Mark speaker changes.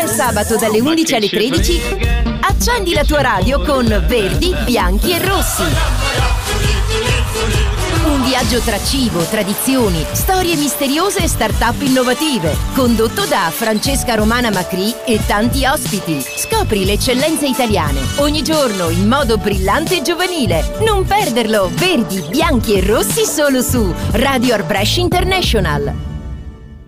Speaker 1: il sabato dalle 11 alle 13 accendi la tua radio con Verdi, Bianchi e Rossi. Un viaggio tra cibo, tradizioni, storie misteriose e start-up innovative. Condotto da Francesca Romana Macri e tanti ospiti. Scopri le eccellenze italiane. Ogni giorno in modo brillante e giovanile. Non perderlo! Verdi, Bianchi e Rossi solo su Radio Art Brescia International.